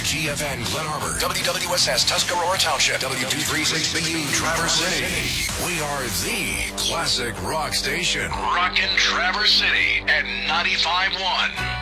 WGFN Glen Arbor, WWSS Tuscarora Township, W236BE Traverse City. We are the classic rock station. Rockin' Traverse City at 95.1.